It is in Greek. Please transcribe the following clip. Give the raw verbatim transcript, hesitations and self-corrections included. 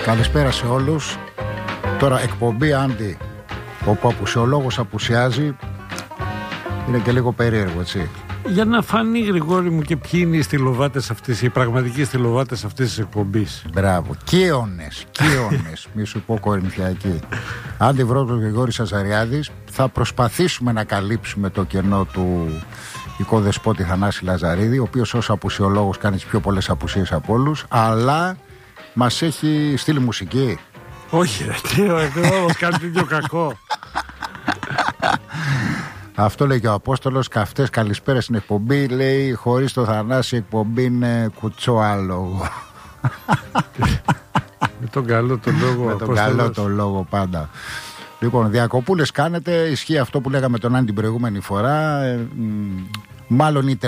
Καλησπέρα σε όλους. Τώρα εκπομπή Άντι, όπου απουσιολόγος απουσιάζει, είναι και λίγο περίεργο, έτσι. Για να φανεί, Γρηγόρη μου, και ποιοι είναι οι στυλοβάτες αυτής, οι πραγματικοί στυλοβάτες αυτής της εκπομπής. Μπράβο. Κύονες, κύονες, μη σου πω κορινθιακοί. Άντι Βρόκος, Γρηγόρης Αζαριάδης. Θα προσπαθήσουμε να καλύψουμε το κενό του οικοδεσπότη Θανάση Λαζαρίδη, ο οποίος ως απουσιολόγος κάνει τις πιο πολλές απουσίες από όλους, αλλά μας έχει στείλει μουσική. Όχι, ρε, τι όμως κάνει τέτοιο κακό. Αυτό λέει και ο Απόστολος. Καυτές καλησπέρα στην εκπομπή. Λέει, χωρίς το Θανάση η εκπομπή είναι κουτσοάλογο. Με τον καλό το λόγο. Με τον καλό το λόγο πάντα. Λοιπόν, διακοπούλες κάνετε. Ισχύει αυτό που λέγαμε τον Άννη την προηγούμενη φορά. Ε, μ, μάλλον είτε